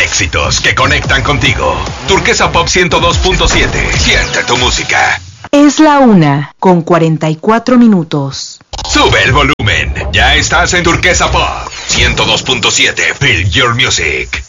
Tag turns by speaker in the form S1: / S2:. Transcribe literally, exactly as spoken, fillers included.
S1: Éxitos que conectan contigo. Turquesa Pop ciento dos punto siete. Siente tu música.
S2: Es la una con cuarenta y cuatro minutos.
S1: Sube el volumen. Ya estás en Turquesa Pop ciento dos punto siete. Feel your music.